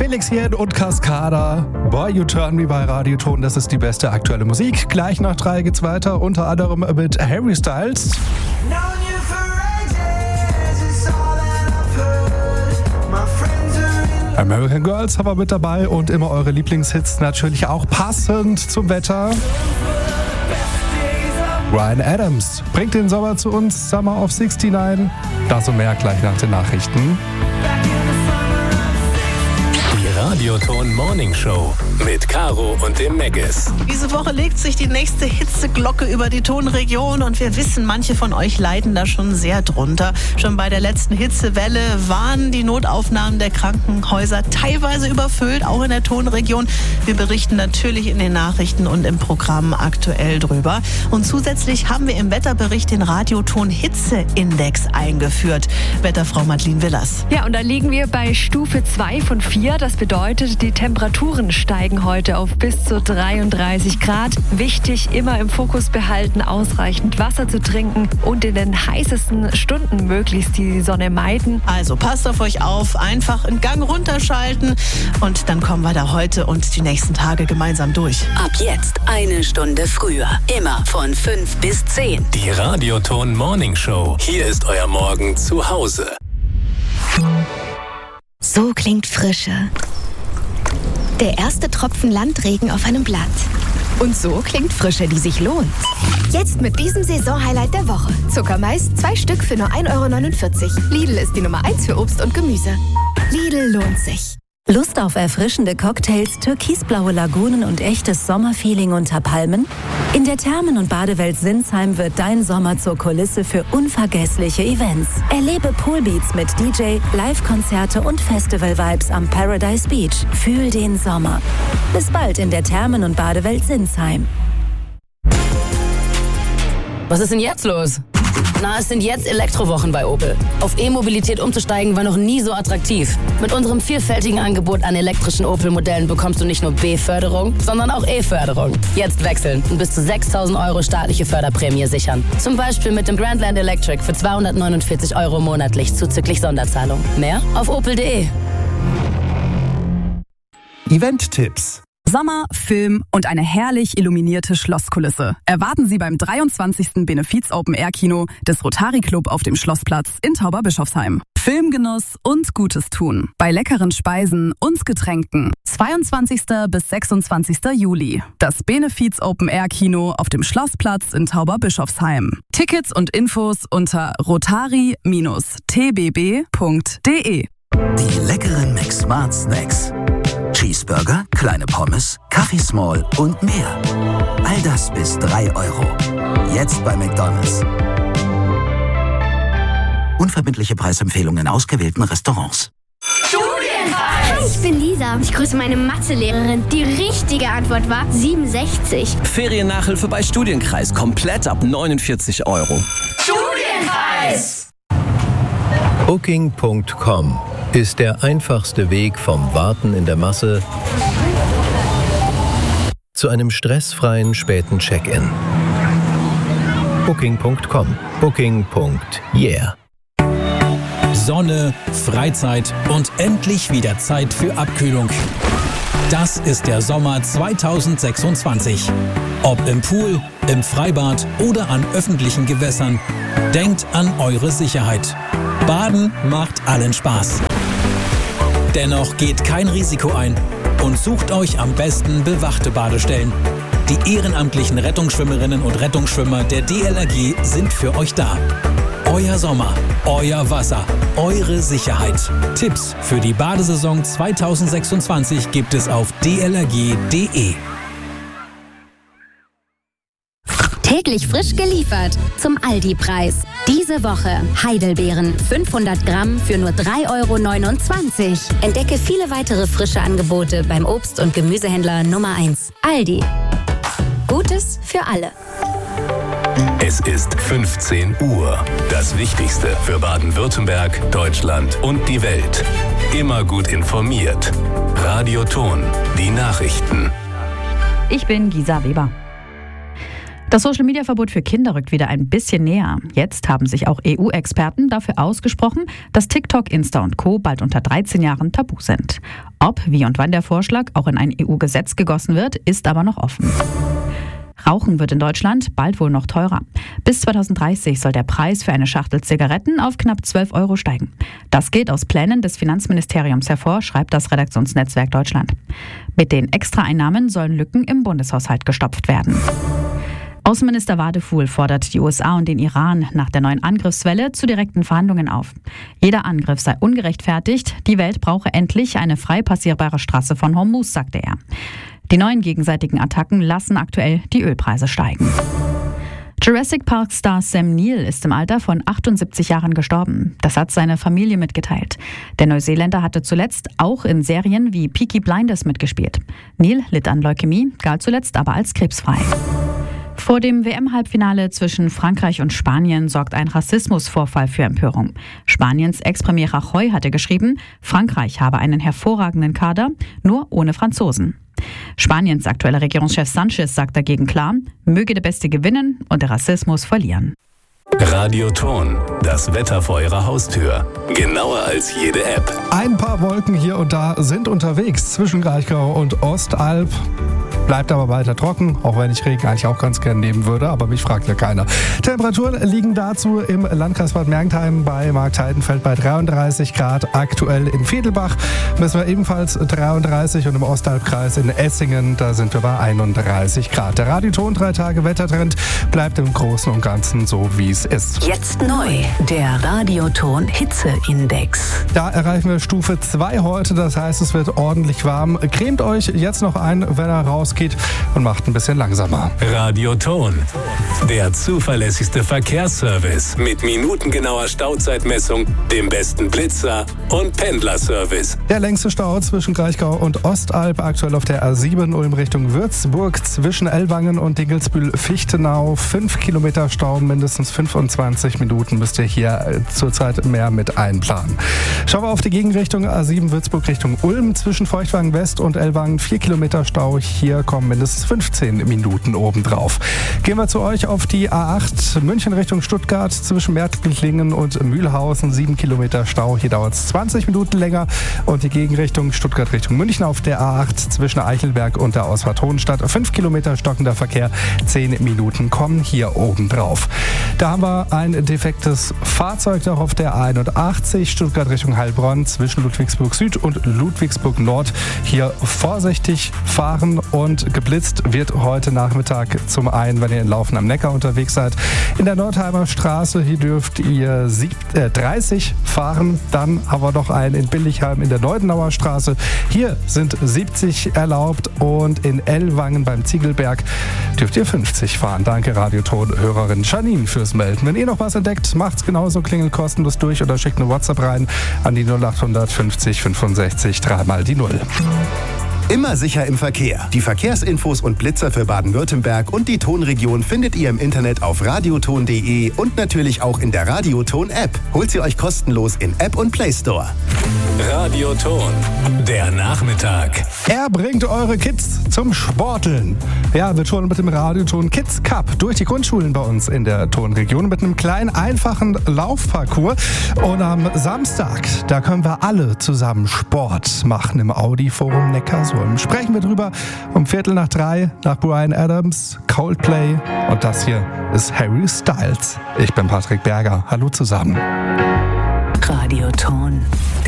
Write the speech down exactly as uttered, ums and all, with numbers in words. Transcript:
Felix Jähn und Cascada. Boy, You Turn Me bei Radioton. Das ist die beste aktuelle Musik. Gleich nach drei geht's weiter, unter anderem mit Harry Styles. American Girls haben wir mit dabei und immer eure Lieblingshits natürlich auch passend zum Wetter. Ryan Adams bringt den Sommer zu uns, Summer of neunundsiebzig. Das und mehr gleich nach den Nachrichten. Radioton Morning Show mit Caro und dem Meggis. Diese Woche legt sich die nächste Hitzeglocke über die Tonregion und wir wissen, manche von euch leiden da schon sehr drunter. Schon bei der letzten Hitzewelle waren die Notaufnahmen der Krankenhäuser teilweise überfüllt, auch in der Tonregion. Wir berichten natürlich in den Nachrichten und im Programm aktuell drüber. Und zusätzlich haben wir im Wetterbericht den Radioton Hitzeindex eingeführt. Wetterfrau Madeleine Willers. Ja, und da liegen wir bei Stufe zwei von vier. Das bedeutet, die Temperaturen steigen heute auf bis zu dreiunddreißig Grad. Wichtig, immer im Fokus behalten, ausreichend Wasser zu trinken und in den heißesten Stunden möglichst die Sonne meiden. Also passt auf euch auf, einfach einen Gang runterschalten und dann kommen wir da heute und die nächsten Tage gemeinsam durch. Ab jetzt eine Stunde früher, immer von fünf bis zehn. Die Radioton Morning Show. Hier ist euer Morgen zu Hause. So klingt Frische. Der erste Tropfen Landregen auf einem Blatt. Und so klingt Frische, die sich lohnt. Jetzt mit diesem Saisonhighlight der Woche. Zuckermais, zwei Stück für nur ein Euro neunundvierzig. Lidl ist die Nummer eins für Obst und Gemüse. Lidl lohnt sich. Lust auf erfrischende Cocktails, türkisblaue Lagunen und echtes Sommerfeeling unter Palmen? In der Thermen- und Badewelt Sinsheim wird dein Sommer zur Kulisse für unvergessliche Events. Erlebe Poolbeats mit D J, Live-Konzerte und Festival-Vibes am Paradise Beach. Fühl den Sommer. Bis bald in der Thermen- und Badewelt Sinsheim. Was ist denn jetzt los? Na, es sind jetzt Elektrowochen bei Opel. Auf E-Mobilität umzusteigen war noch nie so attraktiv. Mit unserem vielfältigen Angebot an elektrischen Opel-Modellen bekommst du nicht nur B-Förderung, sondern auch E-Förderung. Jetzt wechseln und bis zu sechstausend Euro staatliche Förderprämie sichern. Zum Beispiel mit dem Grandland Electric für zweihundertneunundvierzig Euro monatlich zuzüglich Sonderzahlung. Mehr auf opel punkt de. Event-Tipps. Sommer, Film und eine herrlich illuminierte Schlosskulisse erwarten Sie beim dreiundzwanzigsten Benefiz-Open-Air-Kino des Rotary Club auf dem Schlossplatz in Tauberbischofsheim. Filmgenuss und Gutes tun bei leckeren Speisen und Getränken. zweiundzwanzigsten bis sechsundzwanzigsten Juli. Das Benefiz-Open-Air-Kino auf dem Schlossplatz in Tauberbischofsheim. Tickets und Infos unter rotary Bindestrich t b b punkt d e. Die leckeren McSmart Snacks. Cheeseburger, kleine Pommes, Kaffee Small und mehr. All das bis drei Euro. Jetzt bei McDonald's. Unverbindliche Preisempfehlungen in ausgewählten Restaurants. Studienreis! Hi, ich bin Lisa. Ich grüße meine Mathelehrerin. Die richtige Antwort war siebenundsechzig. Feriennachhilfe bei Studienkreis. Komplett ab neunundvierzig Euro. Studienreis! Booking punkt com ist der einfachste Weg vom Warten in der Masse zu einem stressfreien späten Check-in. Booking punkt com. Booking. Yeah. Sonne, Freizeit und endlich wieder Zeit für Abkühlung. Das ist der Sommer zweitausendsechsundzwanzig. Ob im Pool, im Freibad oder an öffentlichen Gewässern, denkt an eure Sicherheit. Baden macht allen Spaß. Dennoch geht kein Risiko ein und sucht euch am besten bewachte Badestellen. Die ehrenamtlichen Rettungsschwimmerinnen und Rettungsschwimmer der D L R G sind für euch da. Euer Sommer, euer Wasser, eure Sicherheit. Tipps für die Badesaison zweitausendsechsundzwanzig gibt es auf d l r g punkt d e. Täglich frisch geliefert zum Aldi-Preis. Diese Woche Heidelbeeren fünfhundert Gramm für nur drei Euro neunundzwanzig. Entdecke viele weitere frische Angebote beim Obst- und Gemüsehändler Nummer eins. Aldi. Gutes für alle. Es ist fünfzehn Uhr. Das Wichtigste für Baden-Württemberg, Deutschland und die Welt. Immer gut informiert. Radioton. Die Nachrichten. Ich bin Gisa Weber. Das Social-Media-Verbot für Kinder rückt wieder ein bisschen näher. Jetzt haben sich auch E U-Experten dafür ausgesprochen, dass TikTok, Insta und Co. bald unter dreizehn Jahren tabu sind. Ob, wie und wann der Vorschlag auch in ein E U-Gesetz gegossen wird, ist aber noch offen. Rauchen wird in Deutschland bald wohl noch teurer. Bis zweitausenddreißig soll der Preis für eine Schachtel Zigaretten auf knapp zwölf Euro steigen. Das geht aus Plänen des Finanzministeriums hervor, schreibt das Redaktionsnetzwerk Deutschland. Mit den Extraeinnahmen sollen Lücken im Bundeshaushalt gestopft werden. Außenminister Wadefuhl fordert die U S A und den Iran nach der neuen Angriffswelle zu direkten Verhandlungen auf. Jeder Angriff sei ungerechtfertigt, die Welt brauche endlich eine frei passierbare Straße von Hormuz, sagte er. Die neuen gegenseitigen Attacken lassen aktuell die Ölpreise steigen. Jurassic Park-Star Sam Neill ist im Alter von achtundsiebzig Jahren gestorben. Das hat seine Familie mitgeteilt. Der Neuseeländer hatte zuletzt auch in Serien wie Peaky Blinders mitgespielt. Neill litt an Leukämie, galt zuletzt aber als krebsfrei. Vor dem W M-Halbfinale zwischen Frankreich und Spanien sorgt ein Rassismusvorfall für Empörung. Spaniens Ex-Premier Rajoy hatte geschrieben, Frankreich habe einen hervorragenden Kader, nur ohne Franzosen. Spaniens aktueller Regierungschef Sanchez sagt dagegen klar, möge der Beste gewinnen und der Rassismus verlieren. Radioton, das Wetter vor Ihrer Haustür. Genauer als jede App. Ein paar Wolken hier und da sind unterwegs zwischen Kraichgau und Ostalb. Bleibt aber weiter trocken, auch wenn ich Regen eigentlich auch ganz gern nehmen würde, aber mich fragt ja keiner. Temperaturen liegen dazu im Landkreis Bad Mergentheim bei Marktheidenfeld bei dreiunddreißig Grad. Aktuell in Vedelbach messen wir ebenfalls dreiunddreißig und im Ostalbkreis in Essingen, da sind wir bei einunddreißig Grad. Der Radioton drei Tage Wettertrend bleibt im Großen und Ganzen so, wie es ist. Jetzt neu, der Radioton Hitzeindex. Da erreichen wir Stufe zwei heute, das heißt, es wird ordentlich warm. Cremt euch jetzt noch ein, wenn er rausgeht und macht ein bisschen langsamer. Radioton, der zuverlässigste Verkehrsservice mit minutengenauer Stauzeitmessung, dem besten Blitzer und Pendlerservice. Der längste Stau zwischen Kraichgau und Ostalb, aktuell auf der A sieben Ulm Richtung Würzburg, zwischen Ellwangen und Dingelsbühl-Fichtenau. Fünf Kilometer Stau, mindestens fünfundzwanzig Minuten müsst ihr hier zurzeit mehr mit einplanen. Schauen wir auf die Gegenrichtung A sieben Würzburg Richtung Ulm, zwischen Feuchtwagen West und Ellwangen. Vier Kilometer Stau, hier kommen mindestens fünfzehn Minuten obendrauf. Gehen wir zu euch auf die A acht München Richtung Stuttgart, zwischen Mertlingen und Mühlhausen. Sieben Kilometer Stau, hier dauert es zwanzig Minuten länger. Und die Gegenrichtung Stuttgart Richtung München auf der A acht zwischen Eichelberg und der Ausfahrt Hohenstadt. Fünf Kilometer stockender Verkehr, zehn Minuten kommen hier obendrauf. Da haben wir ein defektes Fahrzeug noch auf der A einundachtzig Stuttgart Richtung Heilbronn, zwischen Ludwigsburg Süd und Ludwigsburg Nord. Hier vorsichtig fahren und geblitzt wird heute Nachmittag zum einen, wenn ihr in Laufen am Neckar unterwegs seid. In der Nordheimer Straße, hier dürft ihr sieb, äh, dreißig fahren. Dann haben wir noch einen in Billigheim in der Neudenauer Straße. Hier sind siebzig erlaubt und in Ellwangen beim Ziegelberg dürft ihr fünfzig fahren. Danke Radioton-Hörerin Janine fürs Melden. Wenn ihr noch was entdeckt, macht's genauso, klingelt kostenlos durch oder schickt eine WhatsApp rein an die null achthundert fünfzig fünfundsechzig dreimal die Null. Immer sicher im Verkehr. Die Verkehrsinfos und Blitzer für Baden-Württemberg und die Tonregion findet ihr im Internet auf radioton punkt de und natürlich auch in der Radioton-App. Holt sie euch kostenlos in App und Play Store. Radioton, der Nachmittag. Er bringt eure Kids zum Sporteln. Ja, wird schon mit dem Radioton Kids Cup durch die Grundschulen bei uns in der Tonregion mit einem kleinen, einfachen Laufparcours. Und am Samstag, da können wir alle zusammen Sport machen im Audi-Forum Neckarsulm. Sprechen wir drüber um Viertel nach drei nach Bryan Adams, Coldplay und das hier ist Harry Styles. Ich bin Patrick Berger. Hallo zusammen. Radioton.